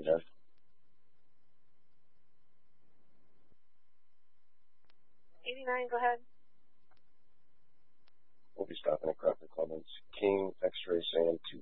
there. Go ahead. We'll be stopping at Crawford Clemens. King X-Ray Sam